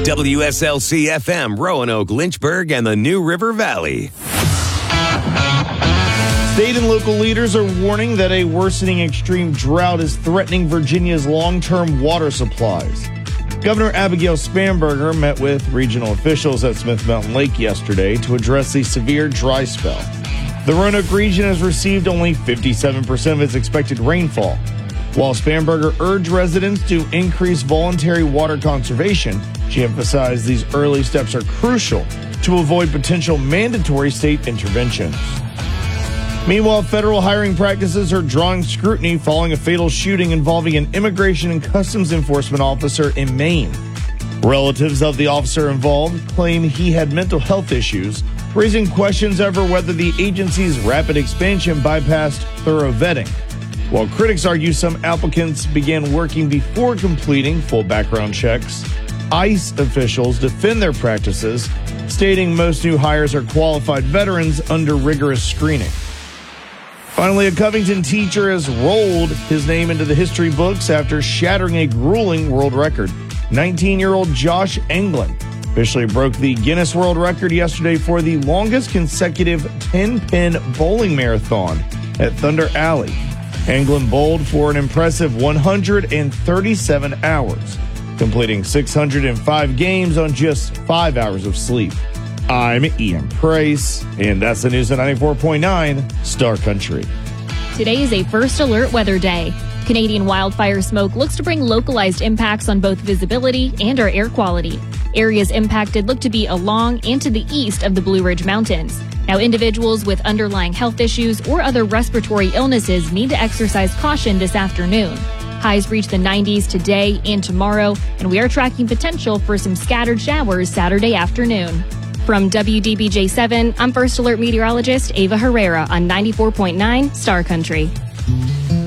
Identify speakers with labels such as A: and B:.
A: WSLC FM, Roanoke, Lynchburg, and the New River Valley.
B: State and local leaders are warning that a worsening extreme drought is threatening Virginia's long-term water supplies. Governor Abigail Spanberger met with regional officials at Smith Mountain Lake yesterday to address the severe dry spell. The Roanoke region has received only 57% of its expected rainfall. While Spanberger urged residents to increase voluntary water conservation, she emphasized these early steps are crucial to avoid potential mandatory state interventions. Meanwhile, federal hiring practices are drawing scrutiny following a fatal shooting involving an immigration and customs enforcement officer in Maine. Relatives of the officer involved claim he had mental health issues, raising questions over whether the agency's rapid expansion bypassed thorough vetting. While critics argue some applicants began working before completing full background checks, ICE officials defend their practices, stating most new hires are qualified veterans under rigorous screening. Finally, a Covington teacher has rolled his name into the history books after shattering a grueling world record. 19-year-old Josh Englund officially broke the Guinness World Record yesterday for the longest consecutive 10-pin bowling marathon at Thunder Alley. Englund bowled for an impressive 137 hours, completing 605 games on just 5 hours of sleep. I'm Ian Price, and that's the news at 94.9 Star Country.
C: Today is a first alert weather day. Canadian wildfire smoke looks to bring localized impacts on both visibility and our air quality. Areas impacted look to be along and to the east of the Blue Ridge Mountains. Now, individuals with underlying health issues or other respiratory illnesses need to exercise caution this afternoon. Highs reach the 90s today and tomorrow, and we are tracking potential for some scattered showers Saturday afternoon. From WDBJ 7, I'm First Alert meteorologist Ava Herrera on 94.9 Star Country.